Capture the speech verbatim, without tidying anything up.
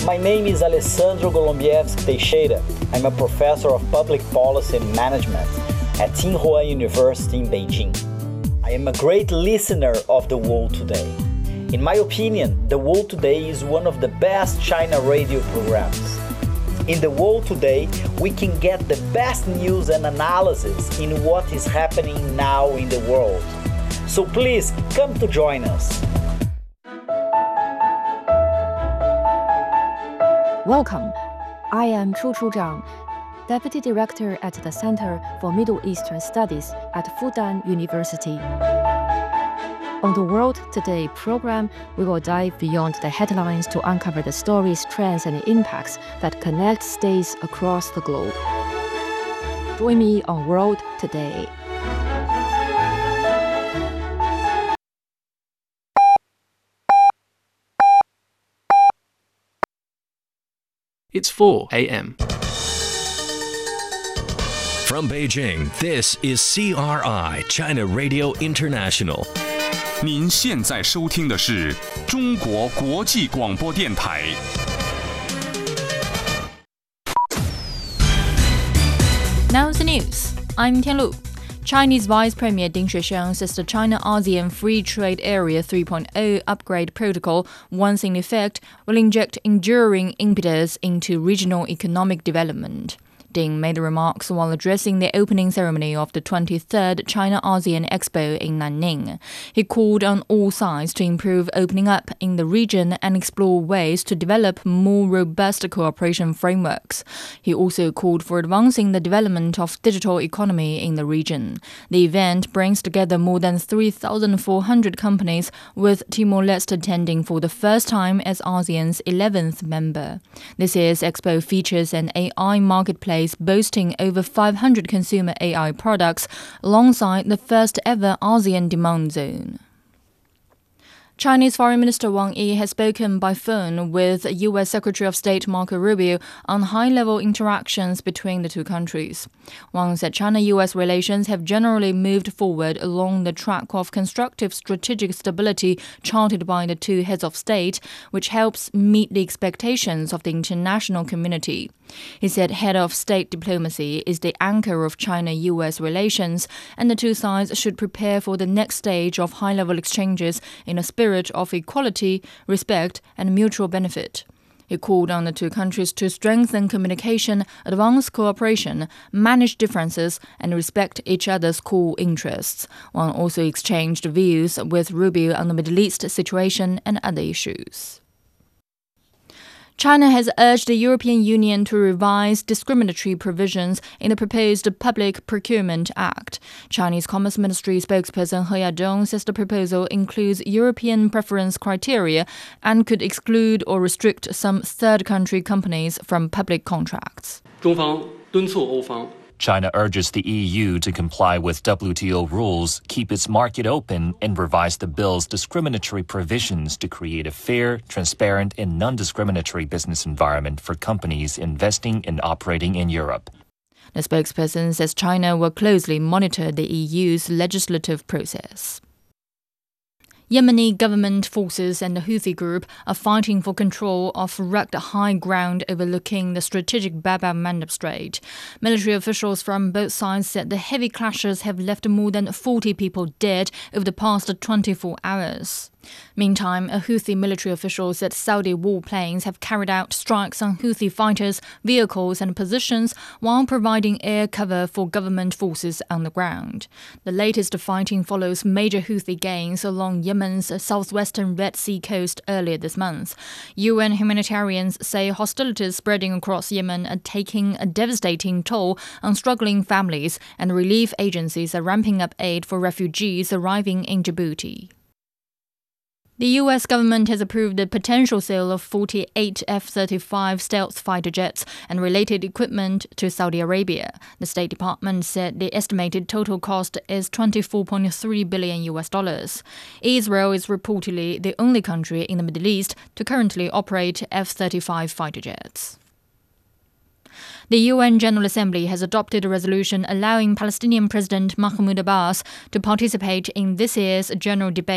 My name is Alessandro Golombieski Teixeira. I'm a professor of public policy and management at Tsinghua University in Beijing. I am a great listener of The World Today. In my opinion, The World Today is one of the best China radio programs. In The World Today, we can get the best news and analysis in what is happening now in the world. So please come to join us. Welcome. I am Chu Chu Zhang, Deputy Director at the Center for Middle Eastern Studies at Fudan University. On the World Today program, we will dive beyond the headlines to uncover the stories, trends, and impacts that connect states across the globe. Join me on World Today. It's four a m From Beijing, this is C R I, China Radio International. 您现在收听的是中国国际广播电台。 Now the news. I'm Tian Lu. Chinese Vice Premier Ding Xuexiang says the China-ASEAN Free Trade Area three point oh upgrade protocol, once in effect, will inject enduring impetus into regional economic development. Ding made the remarks while addressing the opening ceremony of the twenty-third China-ASEAN Expo in Nanning. He called on all sides to improve opening up in the region and explore ways to develop more robust cooperation frameworks. He also called for advancing the development of digital economy in the region. The event brings together more than three thousand four hundred companies, with Timor-Leste attending for the first time as ASEAN's eleventh member. This year's Expo features an A I marketplace boasting over five hundred consumer A I products, alongside the first ever ASEAN demand zone. Chinese Foreign Minister Wang Yi has spoken by phone with U S Secretary of State Marco Rubio on high-level interactions between the two countries. Wang said China-U S relations have generally moved forward along the track of constructive strategic stability charted by the two heads of state, which helps meet the expectations of the international community. He said head of state diplomacy is the anchor of China-U S relations, and the two sides should prepare for the next stage of high-level exchanges in a spirit of equality, respect, and mutual benefit. He called on the two countries to strengthen communication, advance cooperation, manage differences, and respect each other's core interests. Wang also exchanged views with Rubio on the Middle East situation and other issues. China has urged the European Union to revise discriminatory provisions in the proposed Public Procurement Act. Chinese Commerce Ministry spokesperson He Yadong says the proposal includes European preference criteria and could exclude or restrict some third country companies from public contracts. 中方敦促欧方 China urges the E U to comply with W T O rules, keep its market open, and revise the bill's discriminatory provisions to create a fair, transparent, and non-discriminatory business environment for companies investing and operating in Europe. The spokesperson says China will closely monitor the E U's legislative process. Yemeni government forces and the Houthi group are fighting for control of rugged high ground overlooking the strategic Bab el-Mandeb Strait. Military officials from both sides said the heavy clashes have left more than forty people dead over the past twenty-four hours. Meantime, a Houthi military official said Saudi warplanes have carried out strikes on Houthi fighters, vehicles and positions while providing air cover for government forces on the ground. The latest fighting follows major Houthi gains along Yemen's southwestern Red Sea coast earlier this month. U N humanitarians say hostilities spreading across Yemen are taking a devastating toll on struggling families, and relief agencies are ramping up aid for refugees arriving in Djibouti. The U S government has approved the potential sale of forty-eight F thirty-five stealth fighter jets and related equipment to Saudi Arabia. The State Department said the estimated total cost is twenty-four point three billion U S dollars. Israel is reportedly the only country in the Middle East to currently operate F thirty-five fighter jets. The U N General Assembly has adopted a resolution allowing Palestinian President Mahmoud Abbas to participate in this year's general debate